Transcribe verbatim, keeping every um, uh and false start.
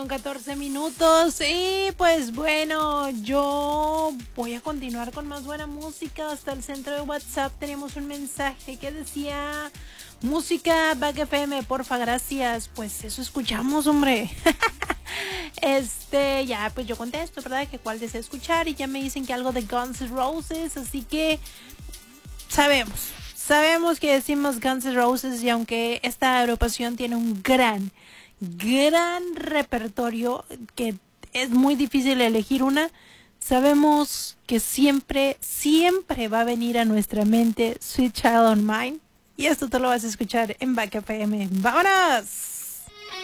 Con catorce minutos y pues bueno, yo voy a continuar con más buena música. Hasta el centro de WhatsApp tenemos un mensaje que decía: música Back F M, porfa, gracias. Pues eso escuchamos, hombre. Este, ya, pues yo contesto, ¿verdad? Que cuál deseo escuchar, y ya me dicen que algo de Guns N' Roses, así que sabemos, sabemos que decimos Guns N' Roses, y aunque esta agrupación tiene un gran, gran repertorio, que es muy difícil elegir una, sabemos que siempre, siempre va a venir a nuestra mente Sweet Child O' Mine, y esto te lo vas a escuchar en Back F M. ¡Vámonos!